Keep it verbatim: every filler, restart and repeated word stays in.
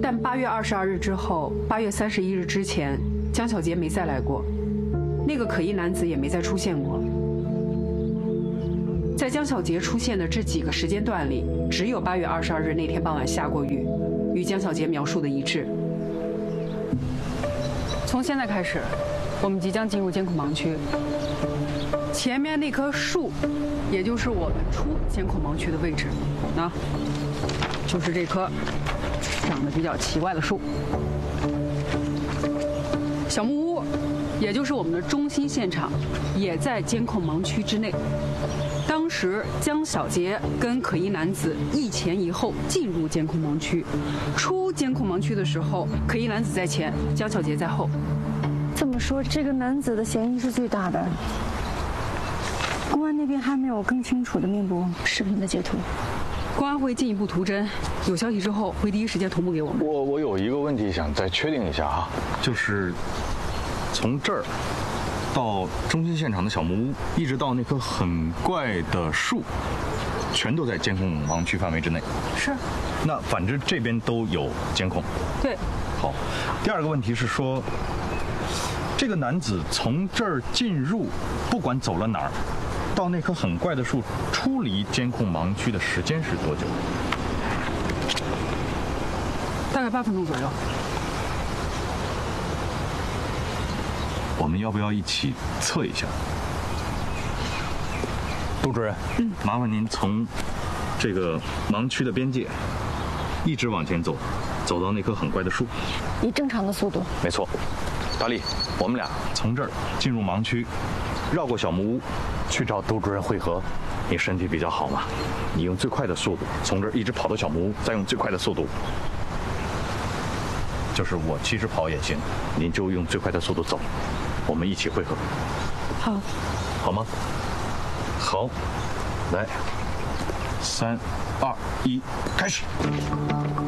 但八月二十二日之后，八月三十一日之前，江小杰没再来过，那个可疑男子也没再出现过。在江小杰出现的这几个时间段里，只有八月二十二日那天傍晚下过雨，与江小杰描述的一致。从现在开始，我们即将进入监控盲区。前面那棵树，也就是我们出监控盲区的位置，啊，就是这棵长得比较奇怪的树。小木屋，也就是我们的中心现场，也在监控盲区之内。当时江小杰跟可疑男子一前一后进入监控盲区，出监控盲区的时候，可疑男子在前，江小杰在后。 这么说，这个男子的嫌疑是最大的。公安那边还没有更清楚的面部视频的截图， 公安会进一步图侦，有消息之后会第一时间同步给我们。 我我有一个问题想再确定一下啊，就是从这儿到中心现场的小木屋，一直到那棵很怪的树，全都在监控盲区范围之内。 是。 那反正这边都有监控。 对。 好，第二个问题是说，这个男子从这儿进入，不管走了哪儿，到那棵很怪的树出离监控盲区的时间是多久？ 大概八分钟左右。 我们要不要一起测一下？杜主任，嗯，麻烦您从这个盲区的边界一直往前走，走到那棵很怪的树， 以正常的速度。 没错。大力，我们俩从这儿进入盲区，绕过小木屋，去找杜主任会合。你身体比较好嘛，你用最快的速度从这儿一直跑到小木屋，再用最快的速度，就是我其实跑也行，您就用最快的速度走，我们一起会合。 好， 好吗？好，来，三、二、一，开始。